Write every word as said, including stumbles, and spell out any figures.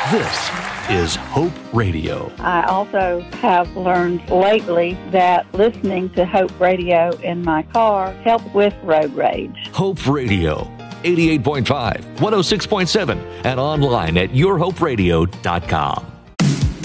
This is Hope Radio. I also have learned lately that listening to Hope Radio in my car helps with road rage. Hope Radio, eighty-eight point five, one oh six point seven, and online at your hope radio dot com.